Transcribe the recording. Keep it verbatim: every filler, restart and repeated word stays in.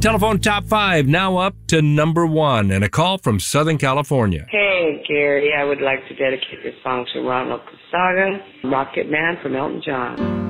Telephone top five now up to number one, and a call from Southern California. Hey, Gary, I would like to dedicate this song to Ronald Casaga, Rocket Man from Elton John.